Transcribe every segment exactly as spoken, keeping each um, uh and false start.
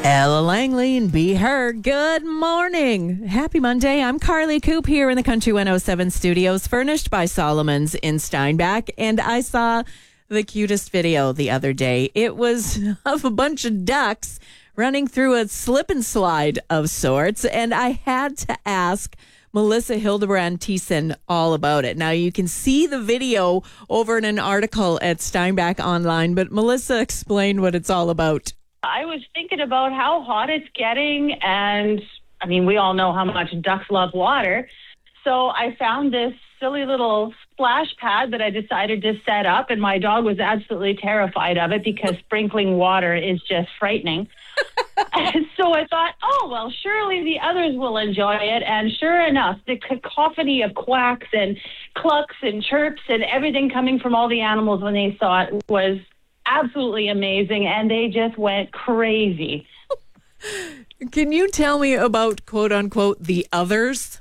Ella Langley and Be Heard. Good morning. Happy Monday. I'm Carly Coop here in the Country one oh seven studios, furnished by Solomon's in Steinbach. And I saw the cutest video the other day. It was of a bunch of ducks running through a slip and slide of sorts. And I had to ask Melissa Hildebrand Thiessen all about it. Now, you can see the video over in an article at Steinbach Online, but Melissa explained what it's all about. I was thinking about how hot it's getting, and I mean, we all know how much ducks love water. So I found this silly little splash pad that I decided to set up, and my dog was absolutely terrified of it because sprinkling water is just frightening. And so I thought, oh, well, surely the others will enjoy it. And sure enough, the cacophony of quacks and clucks and chirps and everything coming from all the animals when they saw it was absolutely amazing, and they just went crazy. Can you tell me about, quote unquote, the others?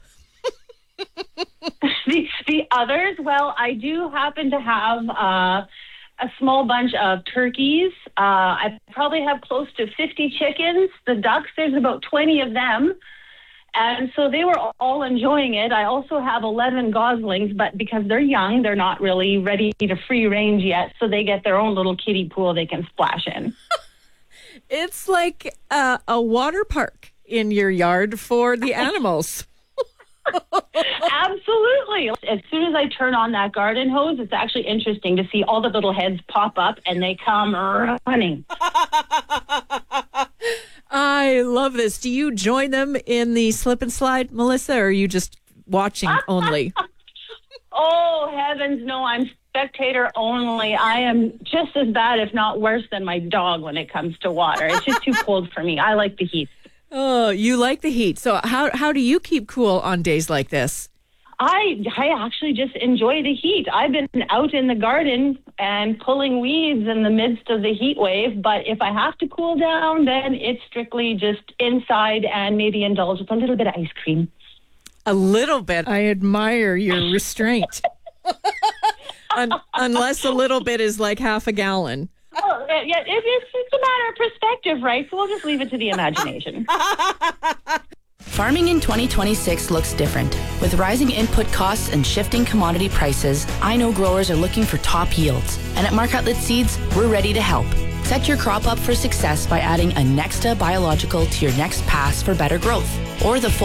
the the others? Well, I do happen to have uh, a small bunch of turkeys. Uh, I probably have close to fifty chickens. The ducks, there's about twenty of them. And so they were all enjoying it. I also have eleven goslings, but because they're young, they're not really ready to free range yet. So they get their own little kiddie pool they can splash in. It's like uh, a water park in your yard for the animals. Absolutely. As soon as I turn on that garden hose, it's actually interesting to see all the little heads pop up and they come running. I love this. Do you join them in the slip and slide, Melissa, or are you just watching only? Oh, heavens, no, I'm spectator only. I am just as bad, if not worse, than my dog when it comes to water. It's just too cold for me. I like the heat. Oh, you like the heat. So how how do you keep cool on days like this? I I actually just enjoy the heat. I've been out in the garden and pulling weeds in the midst of the heat wave, but if I have to cool down, then it's strictly just inside and maybe indulge with a little bit of ice cream. A little bit. I admire your restraint. Un- unless a little bit is like half a gallon. Oh, yeah, it, it's, it's a matter of perspective, right? So we'll just leave it to the imagination. Farming in twenty twenty-six looks different. With rising input costs and shifting commodity prices, I know growers are looking for top yields. And at Mark Outlet Seeds, we're ready to help. Set your crop up for success by adding a Nexta biological to your next pass for better growth. Or the full